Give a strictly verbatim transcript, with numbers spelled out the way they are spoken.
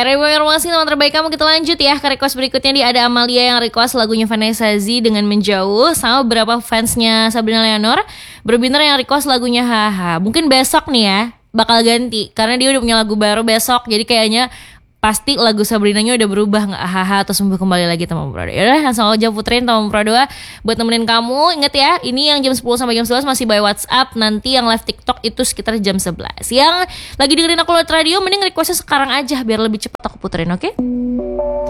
R W Informasi teman terbaik kamu. Kita lanjut ya ke request berikutnya. Dia ada Amalia yang request lagunya Vanessa Z dengan Menjauh. Sama beberapa fansnya Sabrina Leonor. Berbintang yang request lagunya Haha. Mungkin besok nih ya bakal ganti, karena dia udah punya lagu baru besok. Jadi kayaknya pasti lagu Sabrinanya udah berubah, nggak haha atau sembuh kembali lagi Tamam Pro dua. Yaudah langsung aja puterin Tamam Pro dua buat nemenin kamu. Ingat ya, ini yang jam sepuluh sampai jam sebelas masih by WhatsApp. Nanti yang live TikTok itu sekitar jam sebelas. Yang lagi dengerin aku lewat radio, mending requestnya sekarang aja biar lebih cepat aku puterin, oke? Okay?